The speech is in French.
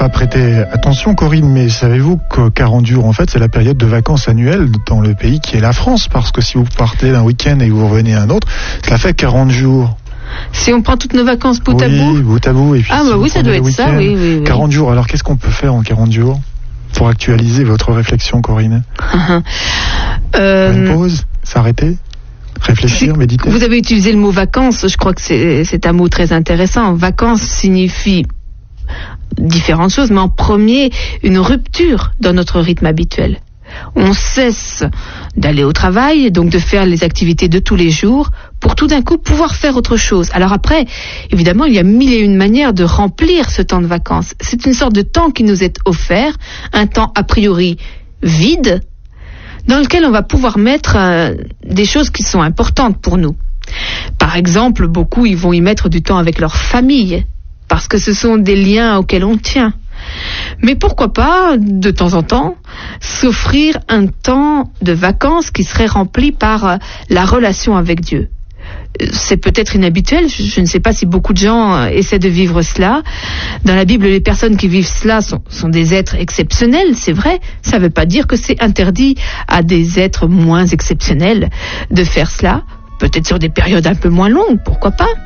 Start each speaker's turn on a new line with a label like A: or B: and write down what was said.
A: pas prêté attention, Corinne, mais savez-vous que 40 jours, en fait, c'est la période de vacances annuelles dans le pays qui est la France, parce que si vous partez d'un week-end et que vous revenez à un autre, ça fait 40 jours.
B: Si on prend toutes nos vacances bout à bout.
A: Oui, bout à bout. Et puis
B: ah,
A: si
B: bah oui, ça doit être ça, oui.
A: 40 jours, alors qu'est-ce qu'on peut faire en 40 jours pour actualiser votre réflexion, Corinne? Une pause? S'arrêter? Réfléchir, méditer? Vous
B: avez utilisé le mot vacances, je crois que c'est un mot très intéressant. Vacances signifie différentes choses, mais en premier, une rupture dans notre rythme habituel. On cesse d'aller au travail, donc de faire les activités de tous les jours, pour tout d'un coup pouvoir faire autre chose. Alors après, évidemment, il y a 1001 manières de remplir ce temps de vacances. C'est une sorte de temps qui nous est offert, un temps a priori vide, dans lequel on va pouvoir mettre des choses qui sont importantes pour nous. Par exemple, beaucoup ils vont y mettre du temps avec leur famille, parce que ce sont des liens auxquels on tient. Mais pourquoi pas, de temps en temps, s'offrir un temps de vacances qui serait rempli par la relation avec Dieu. C'est peut-être inhabituel, je ne sais pas si beaucoup de gens essaient de vivre cela. Dans la Bible, les personnes qui vivent cela sont des êtres exceptionnels, c'est vrai. Ça ne veut pas dire que c'est interdit à des êtres moins exceptionnels de faire cela. Peut-être sur des périodes un peu moins longues, pourquoi pas.